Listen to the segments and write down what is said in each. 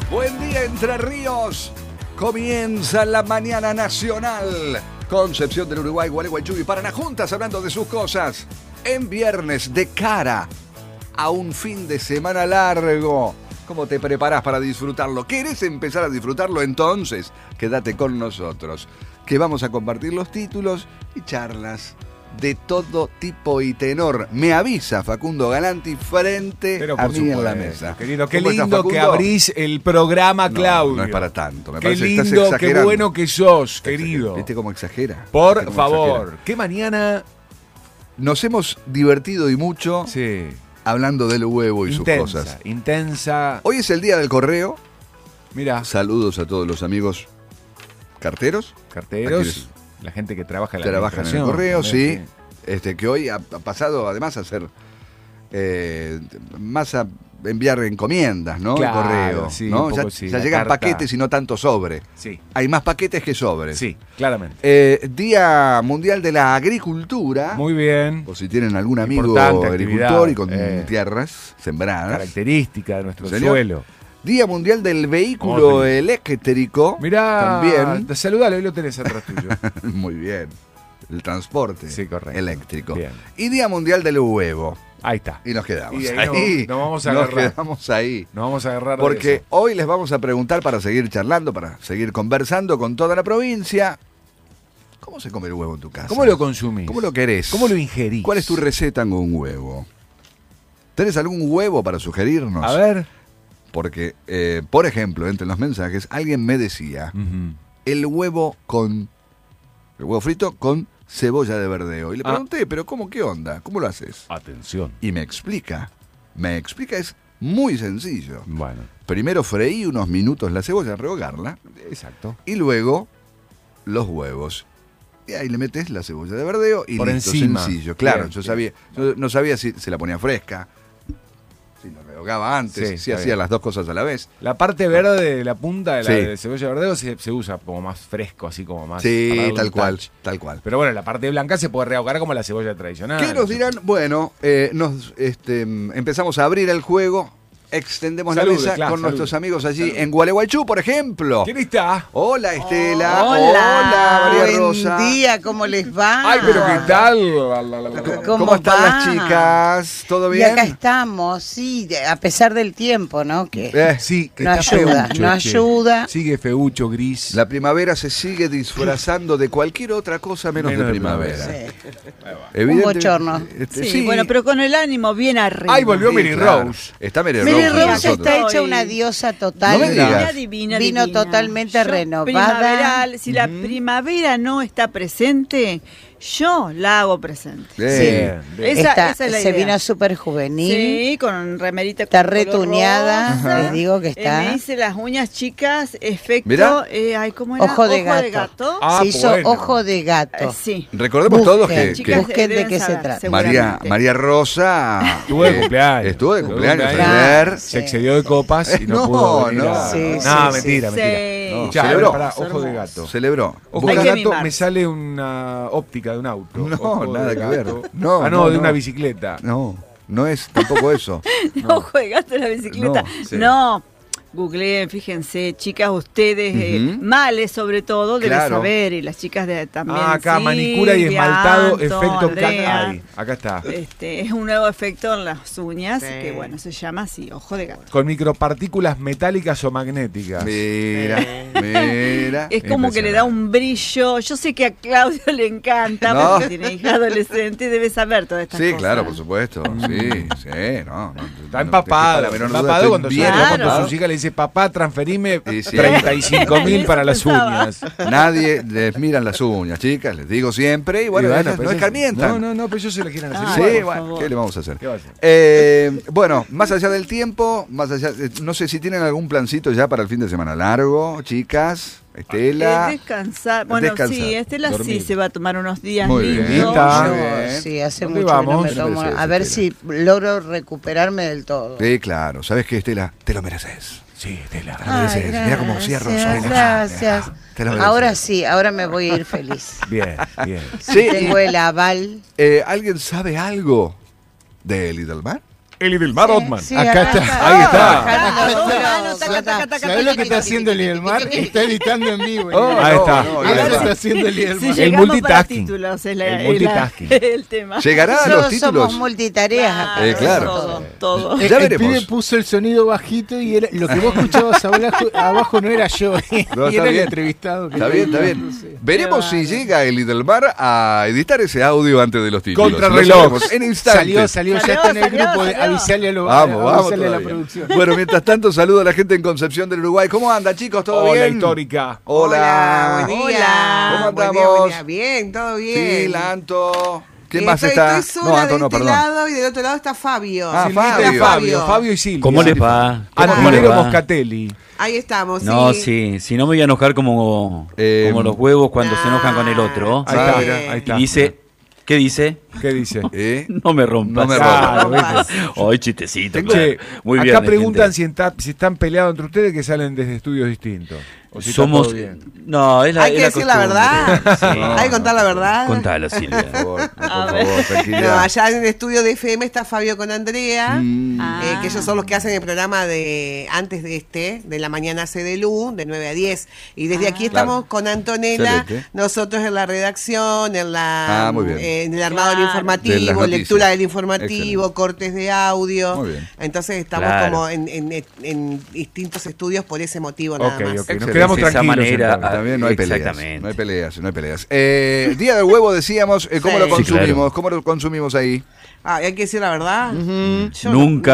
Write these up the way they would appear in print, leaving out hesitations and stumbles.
Buen día, Entre Ríos. Comienza la mañana nacional. Concepción del Uruguay, Gualeguaychú y Paraná juntas hablando de sus cosas. En viernes, de cara a un fin de semana largo. ¿Cómo te preparás para disfrutarlo? ¿Querés empezar a disfrutarlo? Entonces, quédate con nosotros, que vamos a compartir los títulos y charlas de todo tipo y tenor. Me avisa Facundo Galanti frente a mí en la mesa. Querido, qué lindo que abrís el programa, Claudio. No es para tanto. Me qué parece lindo, que estás exagerando. qué bueno que sos, querido. ¿Viste cómo exagera? Por favor. ¿Qué mañana? Nos hemos divertido y mucho hablando del huevo y sus cosas. Intensa. Hoy es el día del correo. Mira. Saludos a todos los amigos carteros. Carteros. La gente que trabaja en el correo, sí. Que hoy ha pasado además a ser más a enviar encomiendas, ¿no? Claro, el correo, sí, ¿no? Ya llegan carta. paquetes y no tanto sobre. Sí. Hay más paquetes que sobres. Sí, claramente. Día Mundial de la Agricultura. Muy bien. Por si tienen algún amigo Importante agricultor y con actividad, tierras sembradas. Característica de nuestro suelo. Día Mundial del Vehículo Eléctrico. Mirá, también. Saludalo, hoy lo tenés atrás tuyo. Muy bien. El transporte eléctrico. Bien. Y Día Mundial del Huevo. Ahí está. Y nos quedamos y ahí. Nos vamos a agarrar. Nos quedamos ahí. Nos vamos a agarrar. Porque hoy les vamos a preguntar para seguir charlando, para seguir conversando con toda la provincia. ¿Cómo se come el huevo en tu casa? ¿Cómo lo consumís? ¿Cómo lo querés? ¿Cómo lo ingerís? ¿Cuál es tu receta con un huevo? ¿Tenés algún huevo para sugerirnos? A ver. Porque, por ejemplo, entre los mensajes, alguien me decía el huevo frito con cebolla de verdeo. Y le pregunté, ¿pero cómo, qué onda? ¿Cómo lo haces? Atención. Y me explica, es muy sencillo. Bueno. Primero freí unos minutos la cebolla, rehogarla. Exacto. Y luego los huevos. Y ahí le metes la cebolla de verdeo y por listo, encima. Sencillo. Claro, Bien, yo no sabía si se la ponía fresca, si lo rehogaba antes, si hacía las dos cosas a la vez. La parte verde de la punta de la de cebolla de verdeo se usa como más fresco, así como más. Sí, tal cual. Pero bueno, la parte blanca se puede rehogar como la cebolla tradicional. ¿Qué nos dirán? Bueno, empezamos a abrir el juego. Extendemos la mesa con nuestros amigos allí en Gualeguaychú, por ejemplo. ¿Quién está? Hola, Estela. Hola, María Rosa. Buen día, ¿cómo les va? Ay, pero ¿qué tal? ¿Cómo están las chicas? ¿Todo bien? Y acá estamos, sí, a pesar del tiempo, ¿no? Que sí, que no está ayuda, feucho, no ayuda. Sigue feucho, gris. La primavera se sigue disfrazando de cualquier otra cosa menos de primavera. Sí. Un bochorno. Sí, bueno, pero con el ánimo bien arriba. Ay, volvió Mary Rose. Está Mary Mary Rose. Rose está hecha una diosa total. No me digas. Divina. Vino totalmente renovada. Primaveral. Si la primavera no está presente, yo la hago presente. Bien. Esa es la idea. Se vino súper juvenil. Sí, con remerita. Está retuneada. Les digo que está. Me hice las uñas chicas, efecto. Mirá. ¿Cómo era? Ojo de gato. Se hizo ojo de gato. Sí. Recordemos todos que busquen de qué se trata. María Rosa estuvo de cumpleaños. Estuvo de cumpleaños ayer. Se excedió de copas y no pudo venir. Mentira. No, celebró. Ojo de gato. Celebró. Ojo de gato me sale una óptica de un auto. No, nada que ver. De una bicicleta. No es tampoco eso. Ojo de gato en la bicicleta. No. Googleen, fíjense, chicas, ustedes, males sobre todo, deben saber, y las chicas también. Acá, sí, manicura y esmaltado, efecto Andrea, cat. Acá está. Es un nuevo efecto en las uñas, que bueno, se llama así, ojo de gato. Con micropartículas metálicas o magnéticas. Mira. Es como que le da un brillo. Yo sé que a Claudio le encanta, porque tiene hija adolescente y debe saber todas estas cosas. Sí, claro, por supuesto. Sí, Está empapado. Cuando viene con sus hijas le dice, papá, transferime 35.000 para las uñas. Nadie les miran las uñas, chicas, les digo siempre. Y bueno, no escarmientan. No, pero ellos se le quieren hacer. Sí, bueno, ¿qué le vamos a hacer? Bueno, más allá del tiempo, no sé si tienen algún plancito ya para el fin de semana largo, chicas. Estela. Descansar. Bueno, sí, Estela dormir. sí se va a tomar unos días muy lindos. bien. Sí, hace mucho que no me tomo. A ver si logro recuperarme del todo. Sí, claro. ¿Sabes qué, Estela? Te lo mereces. Sí, Estela. Te lo mereces. Mira cómo cierro. Gracias. Ahora sí, ahora me voy a ir feliz. Bien. Sí, tengo el aval. ¿Alguien sabe algo de Lidl Mar? Eli del Mar Otman. Sí, acá está. Ahí está. ¿Sabés lo que está haciendo Lidelmar? Está editando en vivo. Ahí está. Eso está haciendo Lidelmar. El multitasking. El multitasking. El tema. ¿Llegará a los títulos? Somos multitareas. Claro. Todo. Ya veremos. El pibe puso el sonido bajito y lo que vos escuchabas abajo no era yo. Y era el entrevistado. Está bien. Veremos si llega el Lidelmar a editar ese audio antes de los títulos. Contrarreloj. En instantes. Salió, ya está en el grupo. Avisarle a la producción. Bueno, mientras tanto, saludo a la gente en Concepción del Uruguay. ¿Cómo anda, chicos? ¿Todo bien? Hola, Histórica. Hola. Buen día. ¿Cómo andamos? Buen día. Bien, todo bien. Sí, Lanto. ¿Quién más está? Estoy sola de este lado y del otro lado está Fabio. Fabio y Silvia. ¿Cómo les va? Antonio Moscatelli. Ahí estamos, sí. No, sí, si no me voy a enojar como los huevos cuando se enojan con el otro. Ahí está. Y dice, ¿qué dice? ¿Qué dice? No me rompas. Ay, chistecito. Muy bien. Acá preguntan si están peleados entre ustedes que salen desde estudios distintos. O si somos. No, hay que decir la verdad. Sí. Hay que contar la verdad. Contalo, Silvia. Por favor, tranquilidad. No, allá en el estudio de FM está Fabio con Andrea, que ellos son los que hacen el programa de antes de la mañana CDLU, de 9 a 10. Y desde aquí estamos con Antonella, excelente. Nosotros en la redacción, en muy bien. en el armado del informativo, lectura del informativo, cortes de audio. Muy bien. Entonces estamos como en distintos estudios por ese motivo nada más. Nos quedamos de esa tranquilos. manera. También no hay peleas. Exactamente. No hay peleas. Día del huevo, decíamos, ¿cómo lo consumimos? Sí, claro. ¿Cómo lo consumimos ahí? Hay que decir la verdad. Yo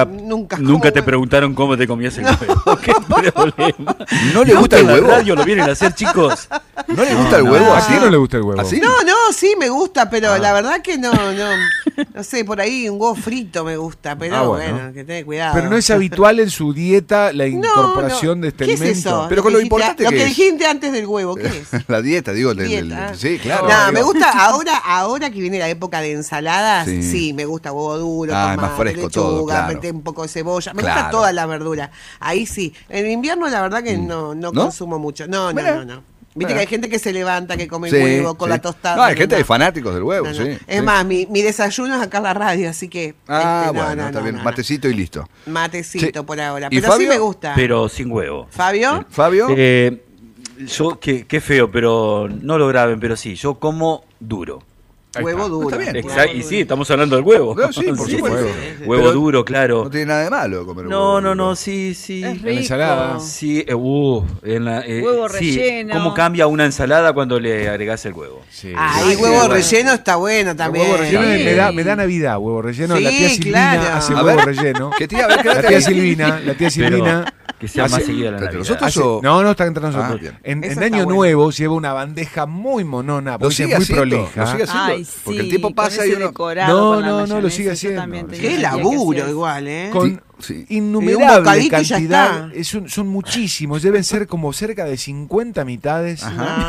Nunca te preguntaron cómo te comías el huevo. ¿Qué problema? ¿No le gusta el huevo? En la radio lo vienen a hacer, chicos. ¿No le gusta el huevo? ¿A quién no le gusta el huevo? ¿Así? No, sí me gusta, pero la verdad que no sé, por ahí un huevo frito me gusta, pero bueno, que tenga cuidado. Pero no es habitual en su dieta la incorporación de este ¿Qué alimento. es eso? Pero con lo importante lo que es. dijiste antes del huevo, ¿qué es? La dieta, digo. Dieta. Sí, claro. No, me gusta ahora que viene la época de ensaladas, sí me gusta huevo duro, es más fresco lechuga, todo, claro. meter un poco de cebolla, me gusta toda la verdura. Ahí sí. En invierno la verdad que no consumo mucho. No. Viste que hay gente que se levanta, que come huevo con la tostada. No, hay gente de fanáticos del huevo, sí. Es más, mi desayuno es acá en la radio, así que. Está bien. Matecito y listo. Matecito por ahora. ¿Y pero Fabio? sí me gusta. Pero sin huevo. ¿Fabio? ¿Fabio? Yo, qué feo, pero no lo graben, pero sí, yo como duro. Huevo duro. Está bien. Exacto, y sí, estamos hablando del huevo. No, sí, por supuesto. Huevo Pero duro, claro. No tiene nada de malo comer huevo. No, sí. Es En la rico. ensalada. Sí, Huevo relleno. ¿Cómo cambia una ensalada cuando le agregás el huevo? Sí. Huevo relleno está bueno también. Huevo relleno Sí. me da Navidad, huevo relleno. Sí, la tía Silvina claro. hace A huevo ver, relleno. ¿Qué tía? A ver, La quédate tía ahí. Silvina. Que sea más seguida la ¿Entre Navidad. nosotros o...? No, está entre nosotros. bien. En Eso Año está bueno. Nuevo lleva una bandeja muy monona, Lo porque sigue es muy haciendo. prolija. Lo sigue haciendo. Ay, Porque el sí, tiempo pasa con y ese uno... decorado con la No, lo mayonesa, sigue yo haciendo. también Qué Qué tendría que laburo hacer. igual, ¿eh? Con Sí. Y un innumerables bocadito y ya cantidades, son muchísimos, deben ser como cerca de 50 mitades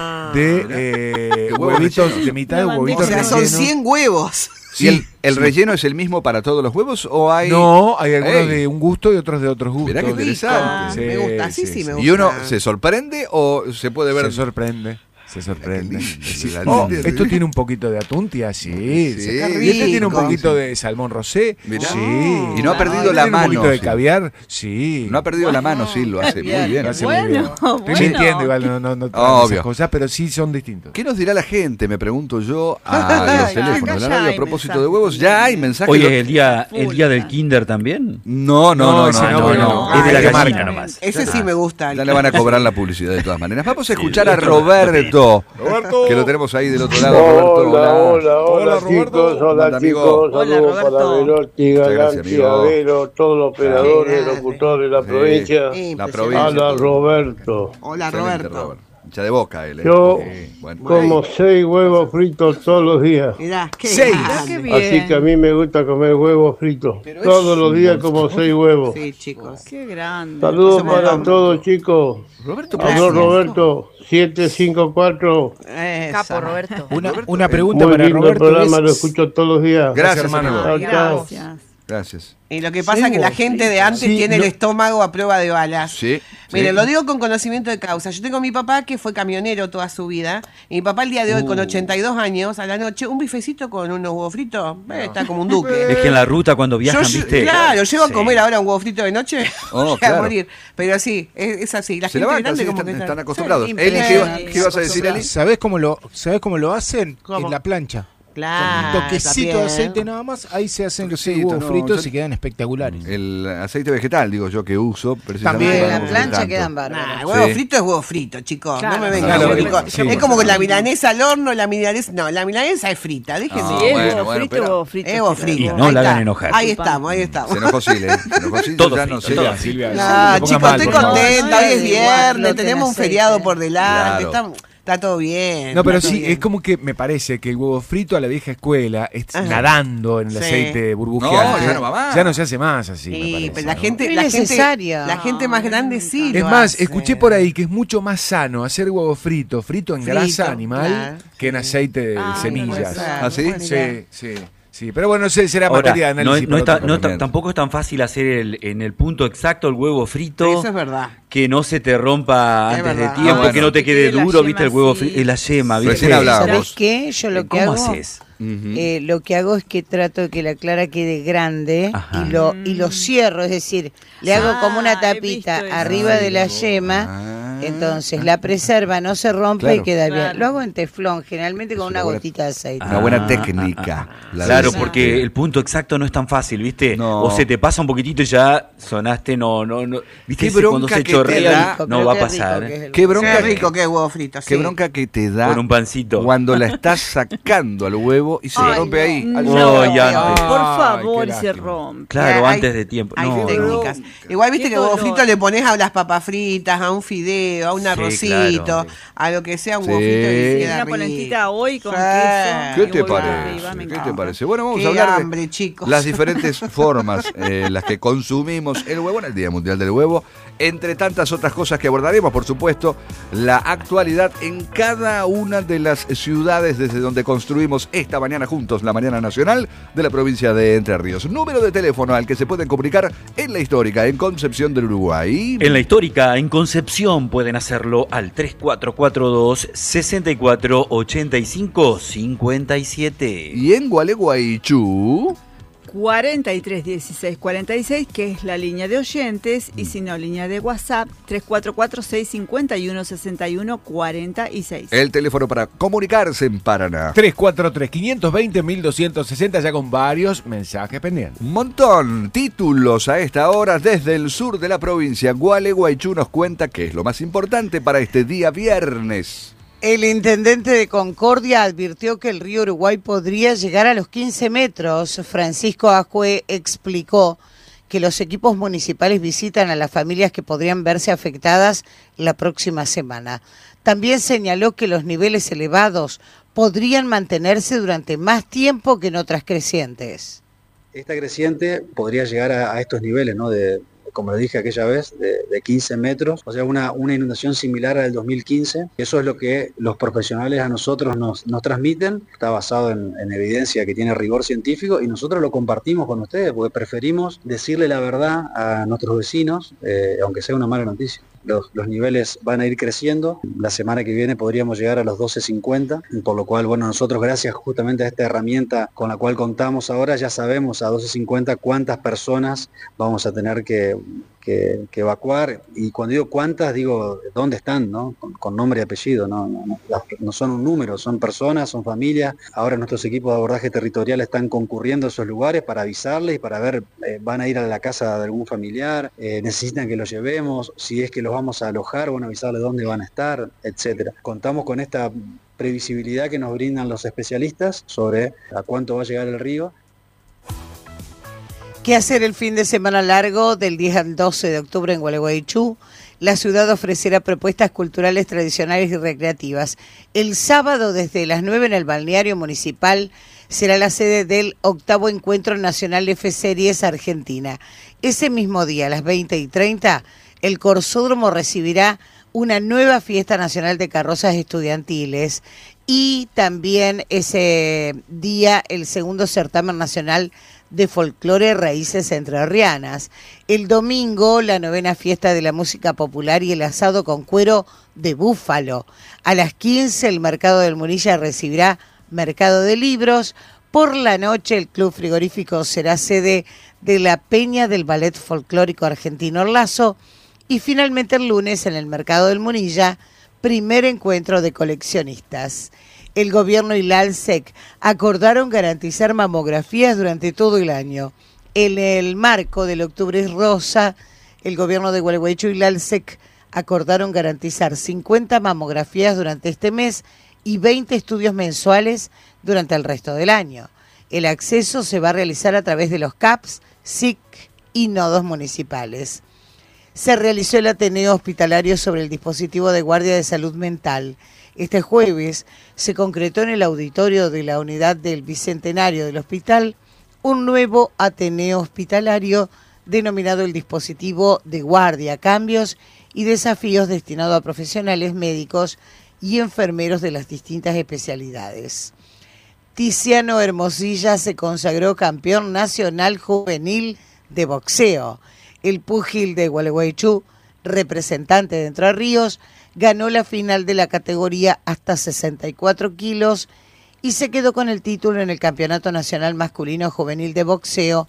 de huevos huevitos, rellenos. de mitad de Una huevitos O sea, bandeja. son rellenos. 100 huevos. ¿Y el relleno es el mismo para todos los huevos o hay...? No, hay algunos Ey. de un gusto y otros de otros gustos. Mirá qué interesante. Me gusta, así sí me gusta. ¿Y uno se sorprende o se puede ver...? Se sorprende. Qué lindo. Sí, Oh, la- esto tiene un poquito de atún, tía, sí. Sí. Y este tiene un rico. poquito de salmón rosé, Mirá. sí. Y no ha perdido Tiene la un mano. poquito de sí. caviar, sí. No ha perdido la mano, sí, lo hace muy bien. Lo hace muy bien. Bueno, Estoy mintiendo igual, no Obvio. esas cosas, pero sí son distintos. ¿Qué nos dirá la gente? Me pregunto yo a los Acá teléfonos de la ya radio a hay propósito mensajes. de huevos. ¿Ya hay mensajes? Oye, el día del Kinder también. No, ese no, es de la que gallina marca nomás. Ese sí me gusta. Ya le van a cobrar la publicidad de todas maneras. Vamos a escuchar a Roberto, que lo tenemos ahí del otro lado. Roberto, Hola chicos, hola Hola, amigo. chicos, Hola, saludos para Roberto. Velotti, Muchas gracias, Galanti, amigo. Avero, todos los operadores, Grande. locutores de la provincia. La provincia. Hola Roberto, Hola, Excelente, Roberto. Robert. Hincha de boca él. Yo Sí, bueno. como 6 huevos fritos todos los días. Mirá, qué 6. grande. Qué bien. Así que a mí me gusta comer huevos fritos. Todos los días como 6 huevos. Sí, chicos. Qué grande. Saludos Somos para vamos. todos chicos. Roberto, Habló Roberto, 754. Capo, Roberto. Una pregunta Muy para lindo el Roberto programa, lo es... escucho todos los días. Gracias, hermano. hermano. Ay, Chao, chao. gracias. Gracias. Y lo que pasa es que la gente de antes Sí, tiene el no- estómago a prueba de balas. Sí. Mire, lo digo con conocimiento de causa. Yo tengo a mi papá que fue camionero toda su vida. Y mi papá el día de hoy, con 82 años, a la noche, un bifecito con unos huevos fritos, está como un duque. Es que en la ruta cuando viajan, ¿viste? Claro, llego a comer ahora un huevo frito de noche, claro. a morir. Pero sí, es así. La gente grande como que están acostumbrados. Eli, ¿qué ibas a decir, Eli? ¿Sabés cómo lo hacen? ¿Cómo? En la plancha. Claro, Con un toquecito de aceite nada más, ahí se hacen los huevos fritos y quedan espectaculares. El aceite vegetal, digo yo, que uso precisamente. También en la plancha quedan bárbaros. Huevo frito es huevo frito, chicos. Claro. No me vengan Sí. Es como con la milanesa al horno, la milanesa es frita, déjenme. Sí, es huevo frito, huevo frito. Es huevo frito. Y no la hagan enojar. Ahí estamos. Se enojó Silvia. Todo ya frito, no sé. todo. Silvia, No, chicos, estoy contenta, hoy es viernes, Igual, tenemos un aceite. feriado por delante, Claro. está todo bien. No, pero está todo sí, bien. es como que me parece que el huevo frito a la vieja escuela es nadando en el Sí. aceite burbujeante. No, ya no va más. Ya no se hace más así, me Sí, parece, pero la ¿no? gente, Es la gente, necesario. la gente más grande sí. Es lo más, hace. escuché por ahí que es mucho más sano hacer huevo frito en Frito, grasa animal claro, que en aceite de semillas. ¿Ah, sí? Sí, pero bueno, será Ahora, materia de análisis. tampoco es tan fácil hacer en el punto exacto el huevo frito. Eso es verdad. Que no se te rompa Es antes verdad. de tiempo, Ah, que no te bueno. quede Que la duro, yema ¿viste? El huevo así. frito y la yema, ¿viste? Recién hablábamos. ¿Sabés qué? Yo lo que ¿Cómo hago, haces? lo que hago es que trato de que la clara quede grande Ajá. y lo cierro, es decir, le hago como una he tapita visto eso. arriba de la yema, entonces la preserva, no se rompe Claro. y queda Claro. bien. Lo hago en teflón, generalmente con Es una una buena- gotita de aceite. Una buena técnica. la Claro, de- porque el punto exacto no es tan fácil, ¿viste? No. O se te pasa un poquitito y ya sonaste, no. ¿Viste? Qué Ese cuando bronca se que te chorrea, da. no Pero va a qué rico pasar. que es el Qué huevo. bronca Qué rico que es huevo frito. Qué sí. bronca que te da Con un pancito. cuando la estás sacando al huevo y se Ay, rompe no. ahí. al- No, ya antes. Por Ay, favor, qué y se lástima. rompe. Claro, Hay- antes de tiempo. Hay No. técnicas. Igual viste Qué que huevo dolor. frito le pones a las papas fritas, a un fideo, a un Sí, arrocito, claro. a lo que sea un huevo Sí. frito y queda Una rico. polentita hoy con Sí. queso. ¿Qué y te huevo parece? arriba, me ¿Qué encanta. te parece? Bueno, vamos Qué a hablar hambre, de chicos. las diferentes formas en las que consumimos el huevo en el Día Mundial del Huevo, entre tantas otras cosas que abordaremos, por supuesto, la actualidad en cada una de las ciudades desde donde construimos esta mañana juntos, la Mañana Nacional de la provincia de Entre Ríos. Número de teléfono al que se pueden comunicar en la histórica, en Concepción del Uruguay. En la histórica, en Concepción, pueden hacerlo al 3442-6485-57. Y en Gualeguaychú. 431646, que es la línea de oyentes, y si no, línea de WhatsApp, 3446516146. El teléfono para comunicarse en Paraná. 343-520-1260, ya con varios mensajes pendientes. Un montón. Títulos a esta hora desde el sur de la provincia. Gualeguaychú nos cuenta qué es lo más importante para este día viernes. El intendente de Concordia advirtió que el río Uruguay podría llegar a los 15 metros. Francisco Ajue explicó que los equipos municipales visitan a las familias que podrían verse afectadas la próxima semana. También señaló que los niveles elevados podrían mantenerse durante más tiempo que en otras crecientes. Esta creciente podría llegar a estos niveles, ¿no? Como lo dije aquella vez, de 15 metros, o sea, una inundación similar al 2015. Eso es lo que los profesionales a nosotros nos transmiten. Está basado en evidencia que tiene rigor científico y nosotros lo compartimos con ustedes porque preferimos decirle la verdad a nuestros vecinos, aunque sea una mala noticia. Los niveles van a ir creciendo. La semana que viene podríamos llegar a los 12.50, por lo cual, bueno, nosotros gracias justamente a esta herramienta con la cual contamos ahora, ya sabemos a 12.50 cuántas personas vamos a tener que evacuar. Y cuando digo cuántas, digo dónde están, ¿no? Con nombre y apellido, no son un número, son personas, son familias. Ahora nuestros equipos de abordaje territorial están concurriendo a esos lugares para avisarles y para ver, van a ir a la casa de algún familiar, necesitan que los llevemos, si es que los vamos a alojar, bueno, avisarles dónde van a estar, etcétera. Contamos con esta previsibilidad que nos brindan los especialistas sobre a cuánto va a llegar el río. ¿Qué hacer el fin de semana largo del 10 al 12 de octubre en Gualeguaychú? La ciudad ofrecerá propuestas culturales tradicionales y recreativas. El sábado desde las 9 en el balneario municipal será la sede del 8º Encuentro Nacional F-Series Argentina. Ese mismo día, a las 20:30, el Corsódromo recibirá una nueva fiesta nacional de carrozas estudiantiles y también ese día el segundo certamen nacional de folclore raíces entrerrianas. El domingo, la 9ª fiesta de la música popular y el asado con cuero de búfalo. A las 15, el Mercado del Munilla recibirá mercado de libros. Por la noche, el Club Frigorífico será sede de la Peña del Ballet Folclórico Argentino Orlazo. Y finalmente el lunes, en el Mercado del Munilla, primer encuentro de coleccionistas. El gobierno y la ALSEC acordaron garantizar mamografías durante todo el año. En el marco del Octubre Rosa, el gobierno de Gualeguaychú y la ALSEC acordaron garantizar 50 mamografías durante este mes y 20 estudios mensuales durante el resto del año. El acceso se va a realizar a través de los CAPS, SIC y nodos municipales. Se realizó el Ateneo Hospitalario sobre el dispositivo de guardia de salud mental. Este jueves se concretó en el auditorio de la unidad del Bicentenario del Hospital un nuevo Ateneo Hospitalario denominado el dispositivo de guardia, cambios y desafíos destinado a profesionales médicos y enfermeros de las distintas especialidades. Tiziano Hermosilla se consagró campeón nacional juvenil de boxeo. El púgil de Gualeguaychú, representante de Entre Ríos, ganó la final de la categoría hasta 64 kilos y se quedó con el título en el Campeonato Nacional Masculino Juvenil de Boxeo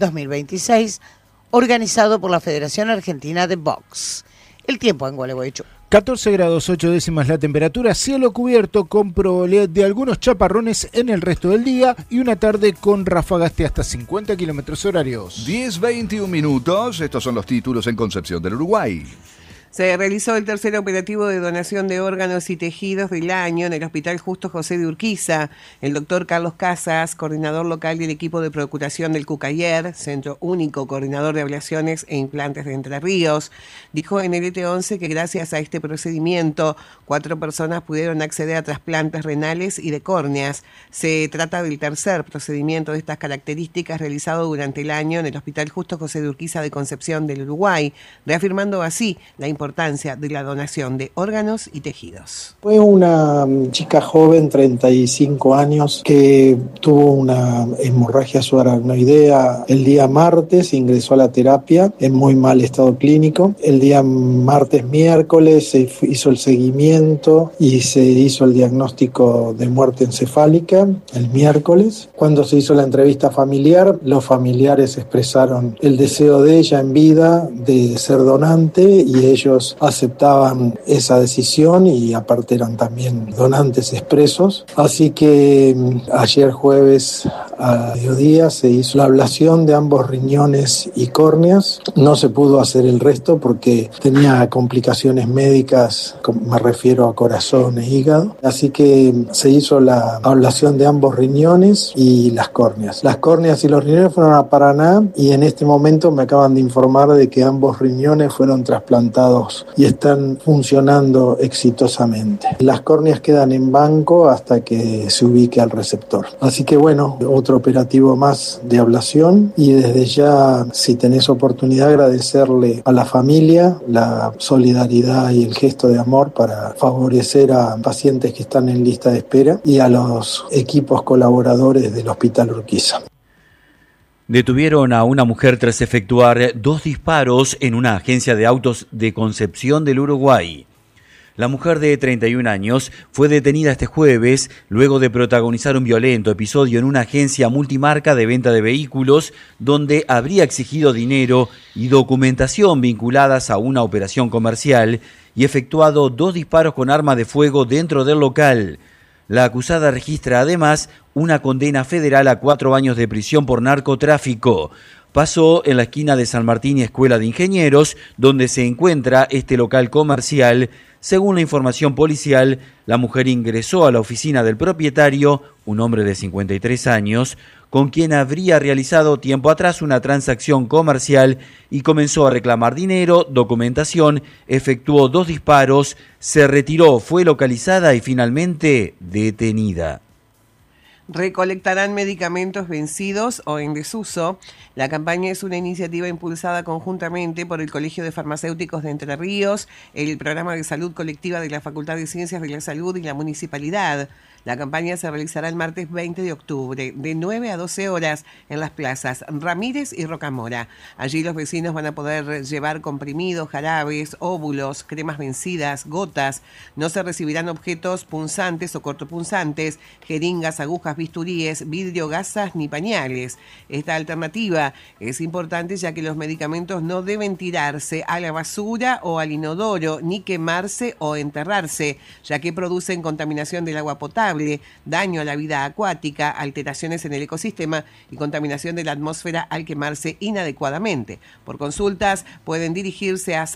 2026, organizado por la Federación Argentina de Box. El tiempo en Gualeguaychú. 14 grados 8 décimas la temperatura, cielo cubierto con probabilidad de algunos chaparrones en el resto del día y una tarde con ráfagas de hasta 50 kilómetros horarios. 10:21 minutos, estos son los títulos en Concepción del Uruguay. Se realizó el tercer operativo de donación de órganos y tejidos del año en el Hospital Justo José de Urquiza. El doctor Carlos Casas, coordinador local del equipo de procuración del Cucayer, Centro Único Coordinador de Ablaciones e Implantes de Entre Ríos, dijo en el ET11 que gracias a este procedimiento 4 personas pudieron acceder a trasplantes renales y de córneas. Se trata del tercer procedimiento de estas características realizado durante el año en el Hospital Justo José de Urquiza de Concepción del Uruguay, reafirmando así la importancia de la donación de órganos y tejidos. Fue una chica joven, 35 años, que tuvo una hemorragia subaracnoidea el día martes, ingresó a la terapia en muy mal estado clínico. El día miércoles se hizo el seguimiento y se hizo el diagnóstico de muerte encefálica el miércoles. Cuando se hizo la entrevista familiar, los familiares expresaron el deseo de ella en vida de ser donante y ellos aceptaban esa decisión y aparte eran también donantes expresos. Así que ayer jueves a mediodía se hizo la ablación de ambos riñones y córneas. No se pudo hacer el resto porque tenía complicaciones médicas, me refiero a corazón e hígado. Así que se hizo la ablación de ambos riñones y las córneas. Las córneas y los riñones fueron a Paraná y en este momento me acaban de informar de que ambos riñones fueron trasplantados y están funcionando exitosamente. Las córneas quedan en banco hasta que se ubique al receptor. Así que bueno, otro operativo más de ablación y desde ya, si tenés oportunidad, agradecerle a la familia la solidaridad y el gesto de amor para favorecer a pacientes que están en lista de espera y a los equipos colaboradores del Hospital Urquiza. Detuvieron a una mujer tras efectuar 2 disparos en una agencia de autos de Concepción del Uruguay. La mujer de 31 años fue detenida este jueves luego de protagonizar un violento episodio en una agencia multimarca de venta de vehículos donde habría exigido dinero y documentación vinculadas a una operación comercial y efectuado 2 disparos con arma de fuego dentro del local. La acusada registra además una condena federal a 4 años de prisión por narcotráfico. Pasó en la esquina de San Martín y Escuela de Ingenieros, donde se encuentra este local comercial. Según la información policial, la mujer ingresó a la oficina del propietario, un hombre de 53 años, con quien habría realizado tiempo atrás una transacción comercial y comenzó a reclamar dinero, documentación, efectuó 2 disparos, se retiró, fue localizada y finalmente detenida. recolectarán medicamentos vencidos o en desuso. La campaña es una iniciativa impulsada conjuntamente por el Colegio de Farmacéuticos de Entre Ríos, el Programa de Salud Colectiva de la Facultad de Ciencias de la Salud y la Municipalidad. La campaña se realizará el martes 20 de octubre, de 9 a 12 horas, en las plazas Ramírez y Rocamora. Allí los vecinos van a poder llevar comprimidos, jarabes, óvulos, cremas vencidas, gotas. No se recibirán objetos punzantes o cortopunzantes, jeringas, agujas, bisturíes, vidrio, gasas ni pañales. Esta alternativa es importante ya que los medicamentos no deben tirarse a la basura o al inodoro, ni quemarse o enterrarse, ya que producen contaminación del agua potable, daño a la vida acuática, alteraciones en el ecosistema y contaminación de la atmósfera al quemarse inadecuadamente. Por consultas pueden dirigirse a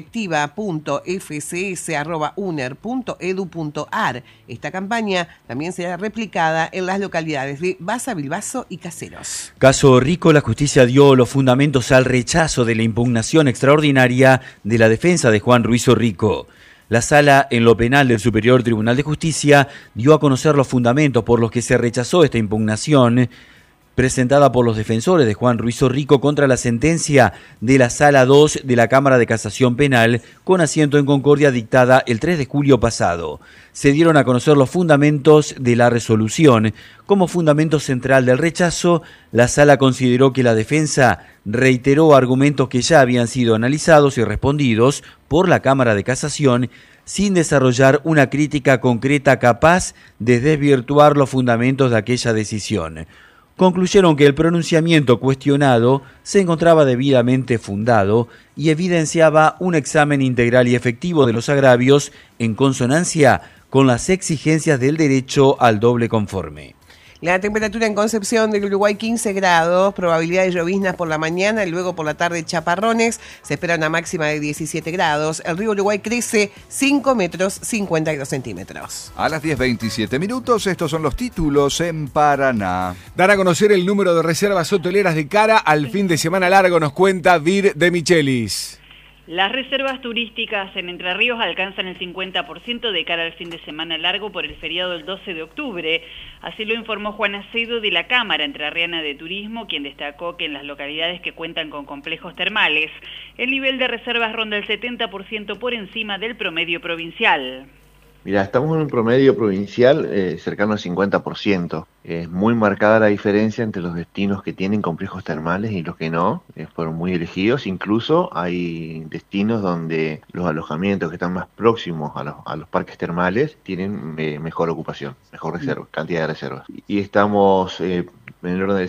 saludcolectiva.fcs@uner.edu.ar. Esta campaña también será replicada en las localidades de Baza, Bilbaso y Caseros. Caso Rico, la justicia dio los fundamentos al rechazo de la impugnación extraordinaria de la defensa de Juan Ruiz Rico. La Sala en lo Penal del Superior Tribunal de Justicia dio a conocer los fundamentos por los que se rechazó esta impugnación presentada por los defensores de Juan Ruiz Rico contra la sentencia de la Sala 2 de la Cámara de Casación Penal con asiento en Concordia dictada el 3 de julio pasado. Se dieron a conocer los fundamentos de la resolución. Como fundamento central del rechazo, la Sala consideró que la defensa reiteró argumentos que ya habían sido analizados y respondidos por la Cámara de Casación sin desarrollar una crítica concreta capaz de desvirtuar los fundamentos de aquella decisión. Concluyeron que el pronunciamiento cuestionado se encontraba debidamente fundado y evidenciaba un examen integral y efectivo de los agravios en consonancia con las exigencias del derecho al doble conforme. La temperatura en Concepción del Uruguay 15 grados, probabilidad de lloviznas por la mañana y luego por la tarde chaparrones. Se espera una máxima de 17 grados. El río Uruguay crece 5 metros 52 centímetros. A las 10:27 minutos, estos son los títulos en Paraná. Dar a conocer el número de reservas hoteleras de cara al fin de semana largo, nos cuenta Vir de Michelis. Las reservas turísticas en Entre Ríos alcanzan el 50% de cara al fin de semana largo por el feriado del 12 de octubre. Así lo informó Juan Acedo de la Cámara Entrerriana de Turismo, quien destacó que en las localidades que cuentan con complejos termales, el nivel de reservas ronda el 70% por encima del promedio provincial. Mira, estamos en un promedio provincial cercano al 50%. Es muy marcada la diferencia entre los destinos que tienen complejos termales y los que no. Fueron muy elegidos. Incluso hay destinos donde los alojamientos que están más próximos a los parques termales tienen mejor ocupación, mejor reserva, cantidad de reservas. Y estamos en el orden del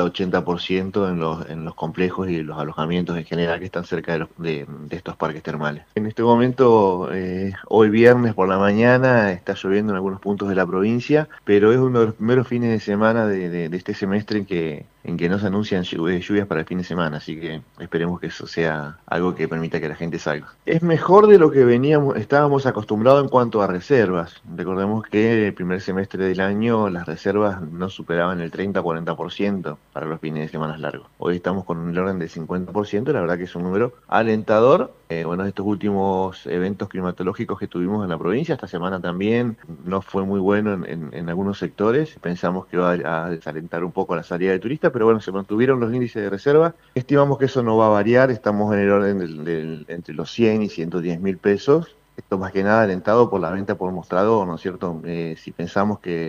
70-80% en los complejos y los alojamientos en general que están cerca de estos parques termales. En este momento, hoy viernes por la mañana, está lloviendo en algunos puntos de la provincia, pero es uno de los primeros fines de semana de este semestre en que no se anuncian lluvias para el fin de semana, así que esperemos que eso sea algo que permita que la gente salga. Es mejor de lo que estábamos acostumbrados en cuanto a reservas. Recordemos que el primer semestre del año las reservas no superaban el 30-40% para los fines de semana largos. Hoy estamos con un orden del 50%, la verdad que es un número alentador. Bueno, estos últimos eventos climatológicos que tuvimos en la provincia, esta semana también no fue muy bueno en algunos sectores. Pensamos que iba a desalentar un poco la salida de turistas, pero bueno, se mantuvieron los índices de reserva. Estimamos que eso no va a variar, estamos en el orden entre los 100 y 110 mil pesos. Esto más que nada alentado por la venta por mostrador, ¿no es cierto? Si pensamos que